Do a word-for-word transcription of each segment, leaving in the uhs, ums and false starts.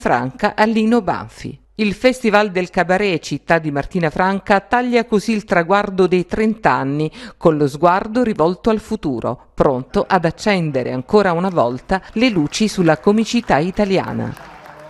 Franca a Lino Banfi. Il Festival del Cabaret Città di Martina Franca taglia così il traguardo dei trent'anni, con lo sguardo rivolto al futuro, pronto ad accendere ancora una volta le luci sulla comicità italiana.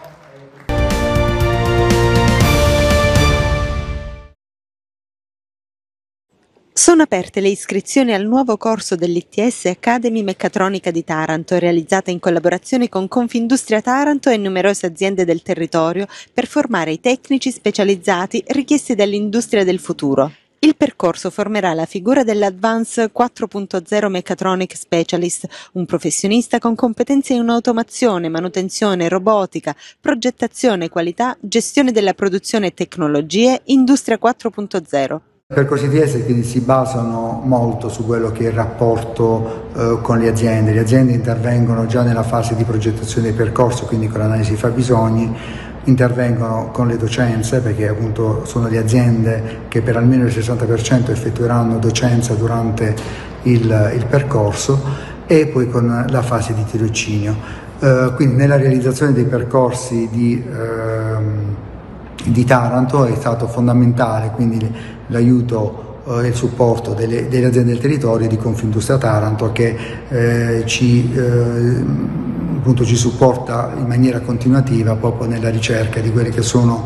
Sono aperte le iscrizioni al nuovo corso dell'I T S Academy Meccatronica di Taranto, realizzata in collaborazione con Confindustria Taranto e numerose aziende del territorio per formare i tecnici specializzati richiesti dall'industria del futuro. Il percorso formerà la figura dell'Advance quattro punto zero Mechatronic Specialist, un professionista con competenze in automazione, manutenzione, robotica, progettazione, qualità, gestione della produzione e tecnologie, Industria quattro punto zero. I percorsi I T S quindi si basano molto su quello che è il rapporto eh, con le aziende. Le aziende intervengono già nella fase di progettazione del percorso, quindi con l'analisi fabbisogni, intervengono con le docenze, perché appunto sono le aziende che per almeno il sessanta per cento effettueranno docenza durante il, il percorso, e poi con la fase di tirocinio. Eh, quindi nella realizzazione dei percorsi di ehm, di Taranto è stato fondamentale quindi l'aiuto e eh, il supporto delle, delle aziende del territorio di Confindustria Taranto, che eh, ci, eh, appunto, ci supporta in maniera continuativa proprio nella ricerca di quelle che sono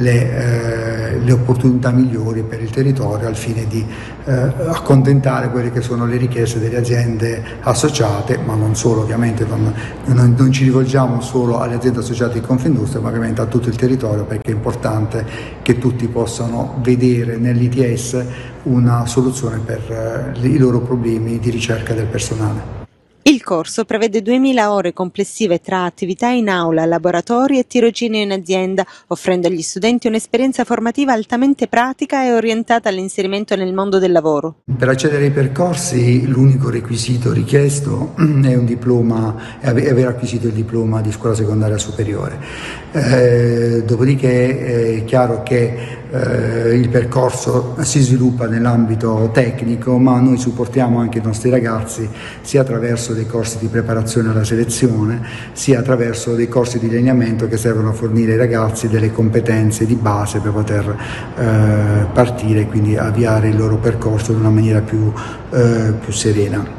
le, eh, le opportunità migliori per il territorio, al fine di eh, accontentare quelle che sono le richieste delle aziende associate, ma non solo, ovviamente non, non, non ci rivolgiamo solo alle aziende associate di Confindustria, ma ovviamente a tutto il territorio, perché è importante che tutti possano vedere nell'I T S una soluzione per eh, i loro problemi di ricerca del personale. Il corso prevede duemila ore complessive tra attività in aula, laboratori e tirocinio in azienda, offrendo agli studenti un'esperienza formativa altamente pratica e orientata all'inserimento nel mondo del lavoro. Per accedere ai percorsi l'unico requisito richiesto è un diploma, è aver acquisito il diploma di scuola secondaria superiore. Eh, dopodiché è chiaro che eh, il percorso si sviluppa nell'ambito tecnico, ma noi supportiamo anche i nostri ragazzi sia attraverso dei corsi di preparazione alla selezione, sia attraverso dei corsi di allineamento che servono a fornire ai ragazzi delle competenze di base per poter eh, partire e quindi avviare il loro percorso in una maniera più, eh, più serena.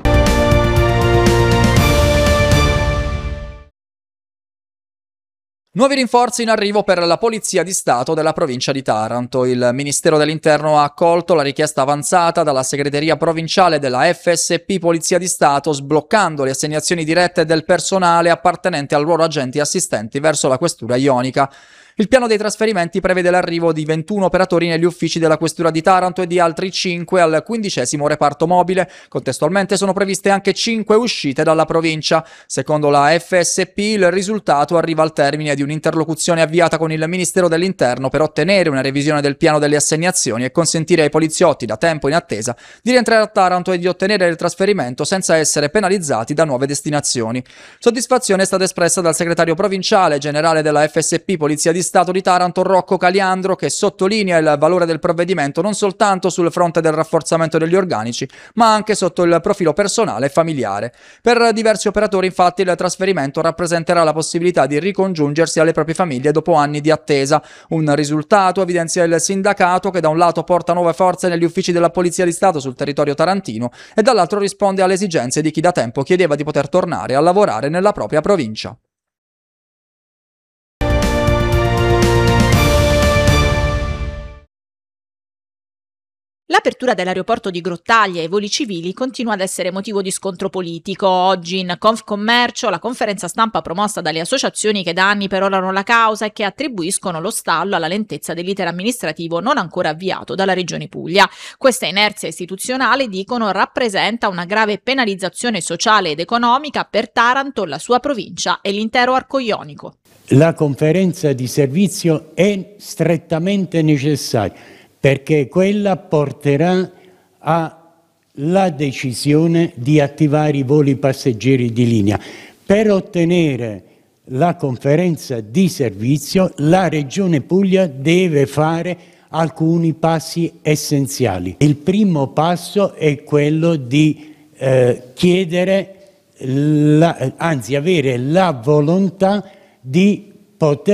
Nuovi rinforzi in arrivo per la Polizia di Stato della provincia di Taranto. Il Ministero dell'Interno ha accolto la richiesta avanzata dalla segreteria provinciale della F S P Polizia di Stato, sbloccando le assegnazioni dirette del personale appartenente al ruolo agenti e assistenti verso la questura ionica. Il piano dei trasferimenti prevede l'arrivo di ventuno operatori negli uffici della questura di Taranto e di altri cinque al quindicesimo reparto mobile. Contestualmente sono previste anche cinque uscite dalla provincia. Secondo la F S P il risultato arriva al termine di un'interlocuzione avviata con il Ministero dell'Interno per ottenere una revisione del piano delle assegnazioni e consentire ai poliziotti da tempo in attesa di rientrare a Taranto e di ottenere il trasferimento senza essere penalizzati da nuove destinazioni. Soddisfazione è stata espressa dal segretario provinciale generale della F S P Polizia di Stato di Taranto, Rocco Caliandro, che sottolinea il valore del provvedimento non soltanto sul fronte del rafforzamento degli organici, ma anche sotto il profilo personale e familiare. Per diversi operatori, infatti, il trasferimento rappresenterà la possibilità di ricongiungersi alle proprie famiglie dopo anni di attesa. Un risultato, evidenzia il sindacato, che da un lato porta nuove forze negli uffici della Polizia di Stato sul territorio tarantino e dall'altro risponde alle esigenze di chi da tempo chiedeva di poter tornare a lavorare nella propria provincia. L'apertura dell'aeroporto di Grottaglie ai voli civili continua ad essere motivo di scontro politico. Oggi in Confcommercio la conferenza stampa promossa dalle associazioni che da anni perorano la causa e che attribuiscono lo stallo alla lentezza dell'iter amministrativo non ancora avviato dalla Regione Puglia. Questa inerzia istituzionale, dicono, rappresenta una grave penalizzazione sociale ed economica per Taranto, la sua provincia e l'intero arco ionico. La conferenza di servizio è strettamente necessaria, perché quella porterà alla decisione di attivare i voli passeggeri di linea. Per ottenere la conferenza di servizio, la Regione Puglia deve fare alcuni passi essenziali. Il primo passo è quello di eh, chiedere, la, anzi avere la volontà di poter